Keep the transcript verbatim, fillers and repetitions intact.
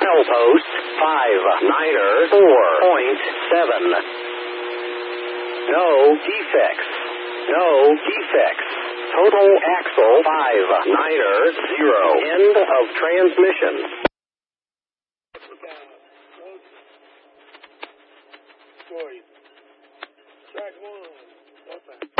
Bell post five niner four point seven. No defects. No defects. Total axle five niner zero. End of transmission. Track one.